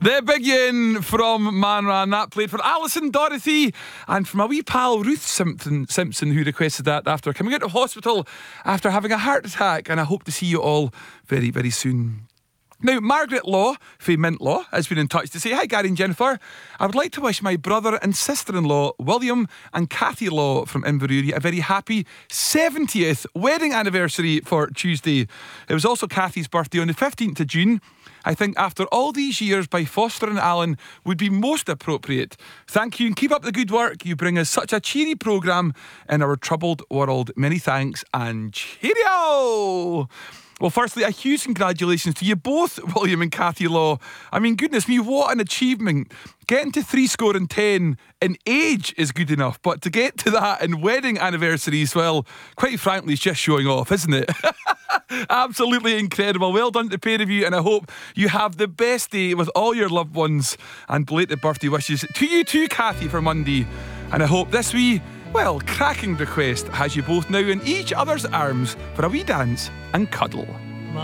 The big yin from Man Ran, that played for Alison, Dorothy, and from a wee pal Ruth Simpson, who requested that after coming out of hospital after having a heart attack. And I hope to see you all very, very soon. Now, Margaret Law, from Mint Law, has been in touch to say, "Hi Gary and Jennifer, I would like to wish my brother and sister-in-law William and Kathy Law from Inverurie a very happy 70th wedding anniversary for Tuesday. It was also Kathy's birthday on the 15th of June. I think after all these years by Foster and Allen would be most appropriate. Thank you and keep up the good work. You bring us such a cheery programme in our troubled world. Many thanks and cheerio." Well, firstly, a huge congratulations to you both, William and Kathy Law. I mean, goodness me, what an achievement. Getting to 70 in age is good enough, but to get to that in wedding anniversaries, well, quite frankly, it's just showing off, isn't it? Absolutely incredible. Well done to the pair of you, and I hope you have the best day with all your loved ones, and belated birthday wishes to you too, Kathy, for Monday. And I hope this wee, well, cracking request has you both now in each other's arms for a wee dance and cuddle.